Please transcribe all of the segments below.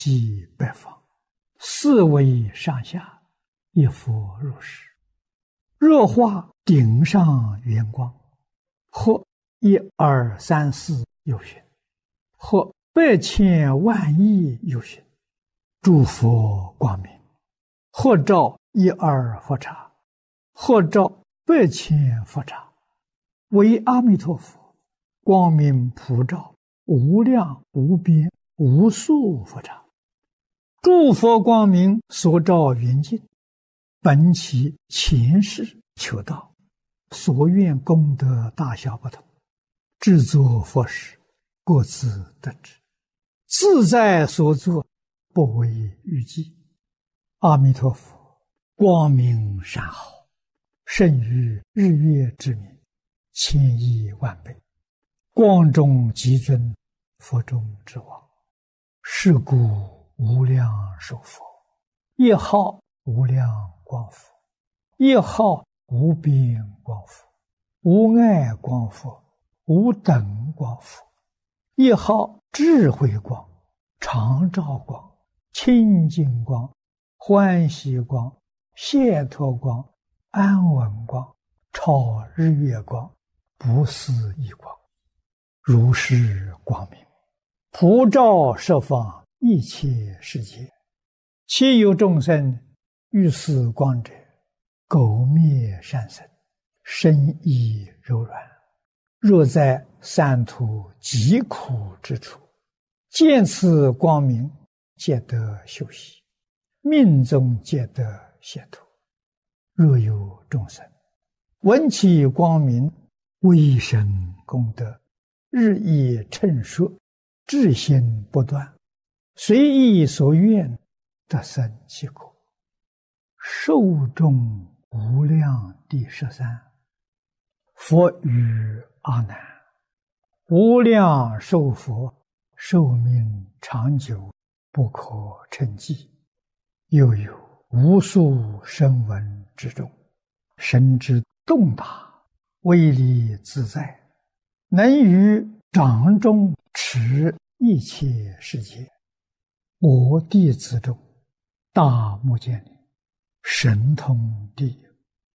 即百方，四维上下，一佛如是。若化顶上圆光，或一二三四有寻，或百千万亿有寻，诸佛光明，或照一二佛刹，或照百千佛刹，为阿弥陀佛光明普照无量无边无数佛刹。诸佛光明所照圆净，本其前世求道，所愿功德大小不同，制作佛事各自得知，自在所作，不为预计。阿弥陀佛光明善好，胜于日月之明，千亿万倍，光中极尊，佛中之王。是故无量寿佛，一号无量光佛，一号无边光佛，无碍光佛，无等光佛，一号智慧光、常照光、清净光、欢喜光、解脱光、安稳光、超日月光、不思议光，如是光明，普照十方一切世界。其有众生欲似光者，苟灭善身，身意柔软，若在三途极苦之处，见此光明，皆得修习，命中皆得解脱。若有众生闻其光明，微生功德，日益称说，至心不断，随意所愿，得生其果。寿终无量第13。佛语阿难：无量寿佛，寿命长久，不可称计。又有无数声闻之中，神之洞大，威力自在，能于掌中持一切世界。我弟子中，大目犍连神通第一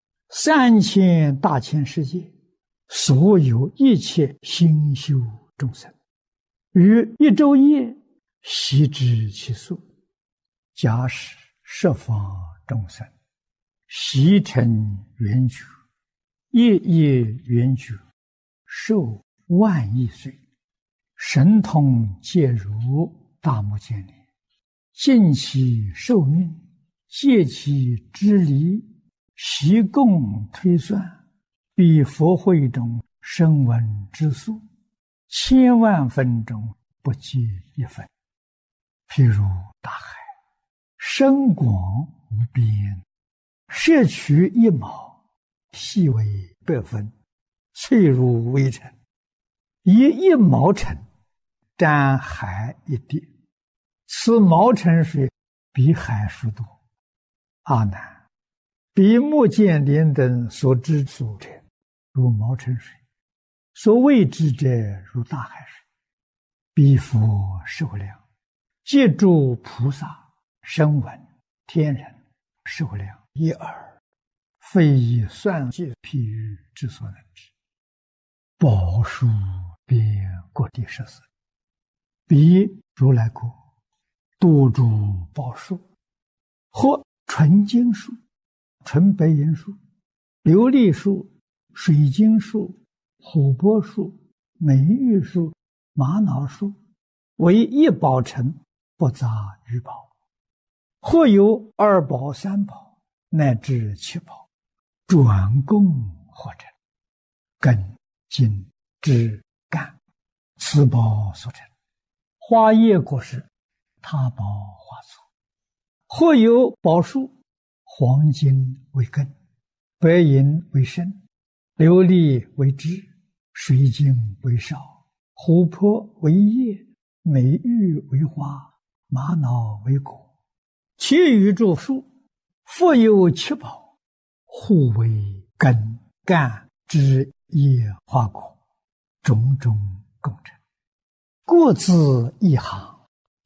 ，3000大千世界，所有一切心修众生，于一昼夜悉知其数。假使十方众生悉成圆觉，夜夜圆觉，寿万亿岁，神通皆如大目犍连，尽其寿命，借其之离，悉共推算，比佛会中声闻之数，千万分中不计一分。譬如大海，深广无边，摄取一毛，细为100分，脆如微尘，以1毛尘沾海一滴，此毛尘水比海数多。阿难，比目犍连等所知数者，如毛尘水；所未知者，如大海水。彼佛寿量，皆诸菩萨、声闻、天人寿量一耳，非以算计譬喻之所能知。宝树遍各地14，彼如来国多诸宝树，或纯金树、纯白银树、琉璃树、水晶树、琥珀树、美玉树、玛瑙树，为一宝城，不杂于宝。或有2宝、3宝，乃至7宝，转供或成，根、茎、枝、干，此宝所成。花叶果实，他宝花簇。或有宝树，黄金为根，白银为身，琉璃为枝，水晶为梢，琥珀为叶，美玉为花，玛瑙为果。其余诸树，复有7宝，互为根、干、枝、叶、花果，种种共成，各自一行，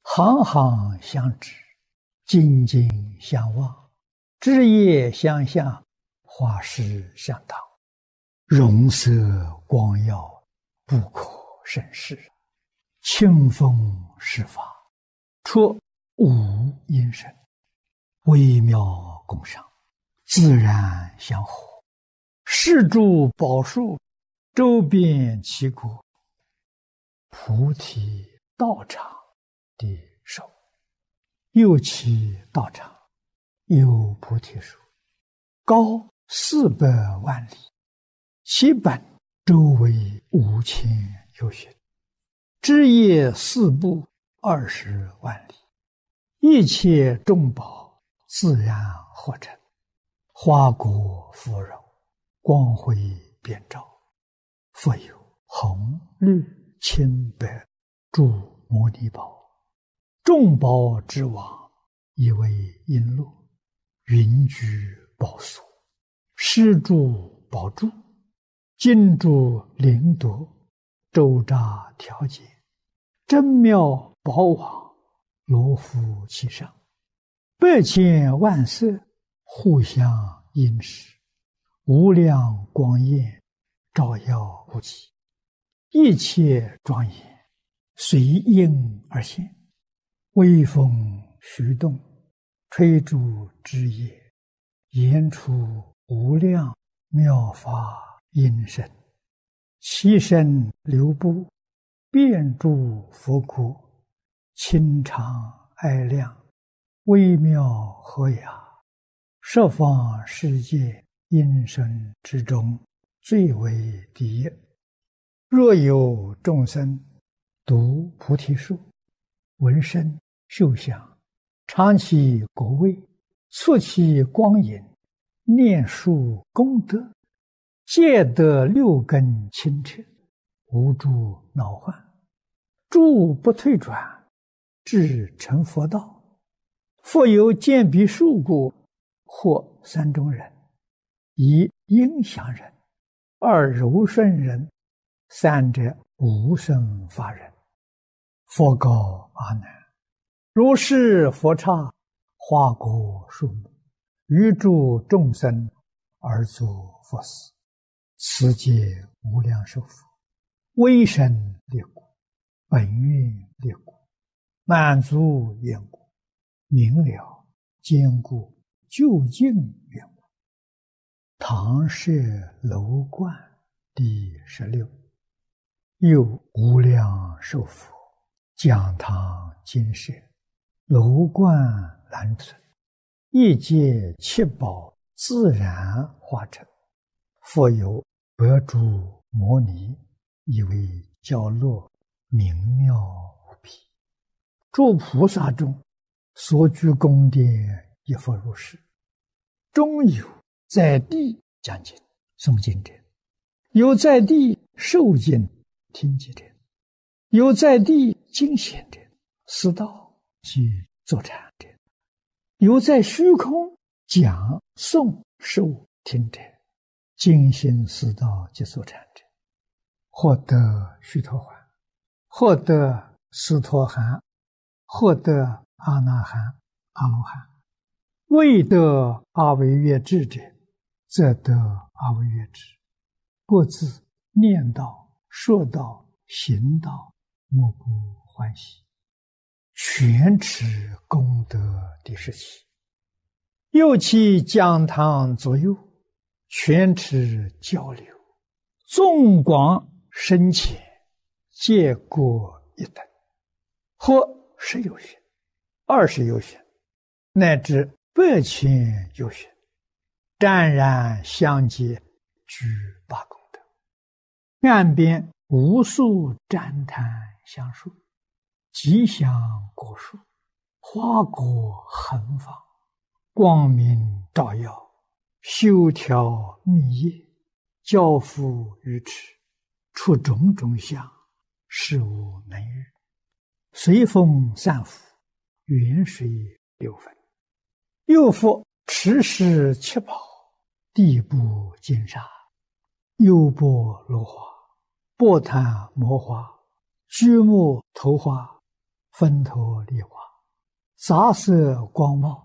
行行相知，紧紧相望，枝叶相向，花实相当，容色光耀，不可胜视。清风施法，出无因声，微妙共赏，自然相和。是诸宝树，周遍其国，菩提道场的手，右其道场有菩提树，高400万里，其本周围5000由旬，枝叶四部20万里，一切众宝自然合成，花果芙蓉，光辉遍照，复有红绿青白诸摩尼宝，众宝之王，以为璎珞，云居宝所，施诸宝柱，金珠灵夺，周匝调节，真妙宝网，罗浮其上，100千万色，互相映饰，无量光焰，照耀不极，一切庄严，随应而现，微风徐动，吹逐枝叶，言出无量妙法音声，其声流布，遍诸佛国，清长哀亮，微妙和雅，十方世界音声之中，最为第一。若有众生读菩提树，闻声嗅香，尝其果味，触其光影，念树功德，皆得6根清澈，无诸恼患，诸不退转，至成佛道。复有见彼树故，或3种人：一应祥人，2柔顺人，3者无生法人。佛告阿难：如是佛刹，花果树木，于诸众生而作佛事，此皆无量寿佛，威神力故，本愿力故，满足愿故，明了坚固究竟愿故。唐舍楼观第16。又无量寿佛，讲堂金舍，楼观栏存，一界七宝自然化成，复有100诸摩尼，以为交落，明妙无比。诸菩萨中所居宫殿，亦复如是。中有在地讲经诵经者，有在地受经听经者，有在地经显者，思道及坐禅者，有在虚空讲诵受听者，精心思道及坐禅者，获得须陀洹，获得斯陀含，获得阿那含、阿罗汉。未得阿惟越致者，则得阿惟越致。各自念道、说道、行道，莫不欢喜，全持功德第17。又其讲堂左右，全持交流，纵广深浅，皆各一等，或10由旬、20由旬，乃至100千由旬，湛然相接，具8功德。岸边无数旃檀香树，吉祥果树，花果横放，光明照耀，修条密叶，交付于池，出种种相，事无能喻。随风散伏，远水流分。又复持世七宝，地部金沙，优波罗花，波檀摩花，居木头花， 分头离花，杂色光茂，